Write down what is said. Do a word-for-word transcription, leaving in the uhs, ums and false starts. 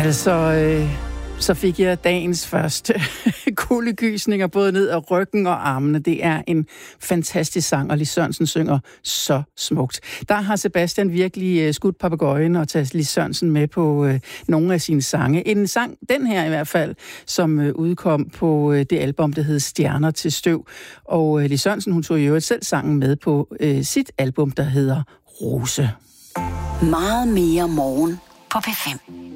Altså, øh, så fik jeg dagens første kuldegysninger både ned ad ryggen og armene. Det er en fantastisk sang, og Lis Sørensen synger så smukt. Der har Sebastian virkelig øh, skudt papegøjen og taget Lis Sørensen med på øh, nogle af sine sange. En sang, den her i hvert fald, som øh, udkom på øh, det album, der hed Stjerner til støv. Og øh, Lis Sørensen, hun tog i øvrigt selv sangen med på øh, sit album, der hedder Rose. Meget mere morgen på P fem.